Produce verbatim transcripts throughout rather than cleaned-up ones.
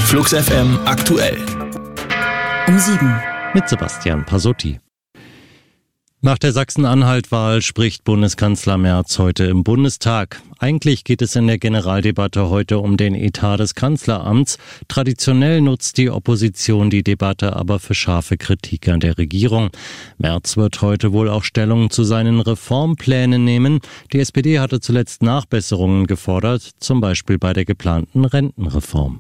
Flux F M aktuell. Um sieben. Mit Sebastian Pasotti. Nach der Sachsen-Anhalt-Wahl spricht Bundeskanzler Merz heute im Bundestag. Eigentlich geht es in der Generaldebatte heute um den Etat des Kanzleramts. Traditionell nutzt die Opposition die Debatte aber für scharfe Kritik an der Regierung. Merz wird heute wohl auch Stellung zu seinen Reformplänen nehmen. Die S P D hatte zuletzt Nachbesserungen gefordert, zum Beispiel bei der geplanten Rentenreform.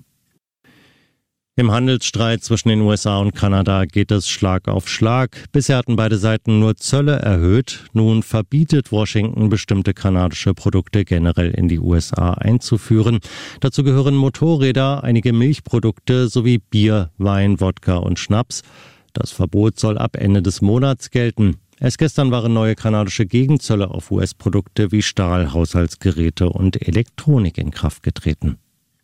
Im Handelsstreit zwischen den U S A und Kanada geht es Schlag auf Schlag. Bisher hatten beide Seiten nur Zölle erhöht. Nun verbietet Washington, bestimmte kanadische Produkte generell in die U S A einzuführen. Dazu gehören Motorräder, einige Milchprodukte sowie Bier, Wein, Wodka und Schnaps. Das Verbot soll ab Ende des Monats gelten. Erst gestern waren neue kanadische Gegenzölle auf U S-Produkte wie Stahl, Haushaltsgeräte und Elektronik in Kraft getreten.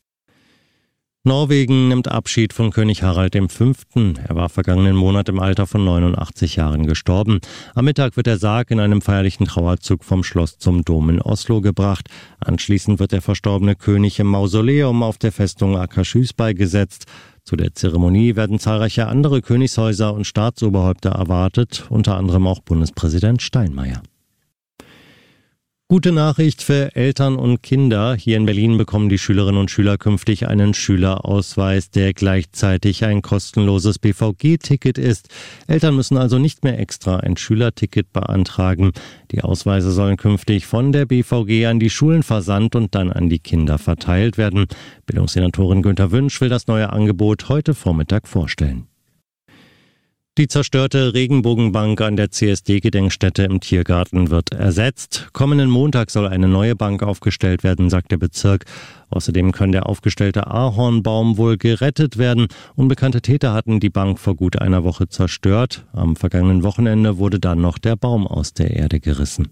Norwegen nimmt Abschied von König Harald der Fünfte. Er war vergangenen Monat im Alter von neunundachtzig Jahren gestorben. Am Mittag wird der Sarg in einem feierlichen Trauerzug vom Schloss zum Dom in Oslo gebracht. Anschließend wird der verstorbene König im Mausoleum auf der Festung Akershus beigesetzt. Zu der Zeremonie werden zahlreiche andere Königshäuser und Staatsoberhäupter erwartet, unter anderem auch Bundespräsident Steinmeier. Gute Nachricht für Eltern und Kinder. Hier in Berlin bekommen die Schülerinnen und Schüler künftig einen Schülerausweis, der gleichzeitig ein kostenloses B V G-Ticket ist. Eltern müssen also nicht mehr extra ein Schülerticket beantragen. Die Ausweise sollen künftig von der B V G an die Schulen versandt und dann an die Kinder verteilt werden. Bildungssenatorin Günther Wünsch will das neue Angebot heute Vormittag vorstellen. Die zerstörte Regenbogenbank an der C S D-Gedenkstätte im Tiergarten wird ersetzt. Kommenden Montag soll eine neue Bank aufgestellt werden, sagt der Bezirk. Außerdem kann der aufgestellte Ahornbaum wohl gerettet werden. Unbekannte Täter hatten die Bank vor gut einer Woche zerstört. Am vergangenen Wochenende wurde dann noch der Baum aus der Erde gerissen.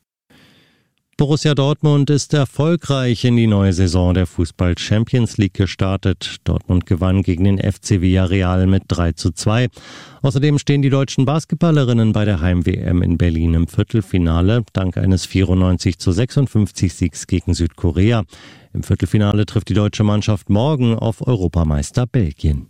Borussia Dortmund ist erfolgreich in die neue Saison der Fußball-Champions League gestartet. Dortmund gewann gegen den F C Villarreal mit drei zu zwei. Außerdem stehen die deutschen Basketballerinnen bei der Heim-W M in Berlin im Viertelfinale, dank eines vierundneunzig zu sechsundfünfzig Siegs gegen Südkorea. Im Viertelfinale trifft die deutsche Mannschaft morgen auf Europameister Belgien.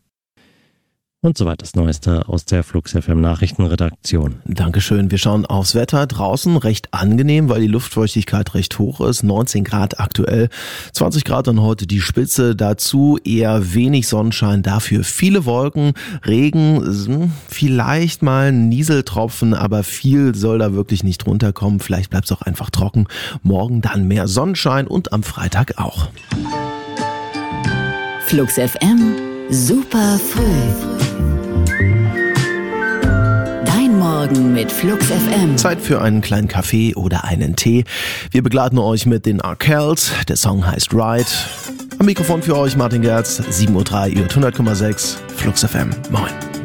Und soweit das Neueste aus der Flux F M Nachrichtenredaktion. Dankeschön. Wir schauen aufs Wetter. Draußen recht angenehm, weil die Luftfeuchtigkeit recht hoch ist. neunzehn Grad aktuell, zwanzig Grad dann heute die Spitze. Dazu eher wenig Sonnenschein, dafür viele Wolken, Regen, vielleicht mal ein Nieseltropfen, aber viel soll da wirklich nicht runterkommen. Vielleicht bleibt es auch einfach trocken. Morgen dann mehr Sonnenschein und am Freitag auch. Flux F M, super früh. Morgen mit Flux F M. Zeit für einen kleinen Kaffee oder einen Tee. Wir begleiten euch mit den Arkells. Der Song heißt Ride. Am Mikrofon für euch Martin Gerz. sieben Uhr drei, ihr hört hundert Komma sechs Flux F M. Moin.